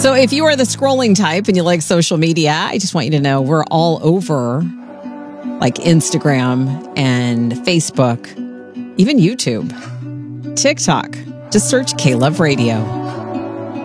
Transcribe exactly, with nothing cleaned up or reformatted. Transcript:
So if you are the scrolling type and you like social media, I just want you to know we're all over like Instagram and Facebook, even YouTube, TikTok. Just search K-Love Radio.